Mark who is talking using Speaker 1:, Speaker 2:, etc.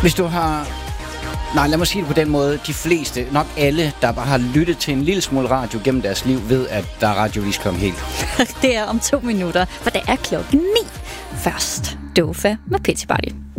Speaker 1: Hvis du har... Nej, lad mig sige det på den måde. De fleste, nok alle, der bare har lyttet til en lille smule radio gennem deres liv, ved, at der er radiovis kom helt.
Speaker 2: Det er om 2 minutter, for det er 9:00. Først Dofa med Pitty Party.